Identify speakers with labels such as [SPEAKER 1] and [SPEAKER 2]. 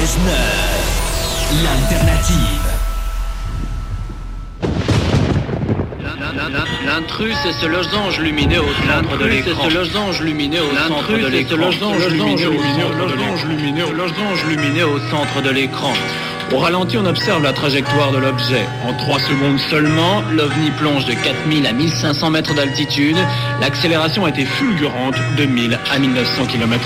[SPEAKER 1] l'alternative.
[SPEAKER 2] L'intrus est ce losange lumineux au centre de l'écran. Ce losange lumineux au centre de l'écran. Losange lumineux au centre de l'écran. Au ralenti, on observe la trajectoire de l'objet. En 3 secondes seulement, l'OVNI plonge de 4000 à 1500 mètres d'altitude. L'accélération a été fulgurante de 1000 à 1900 km/h.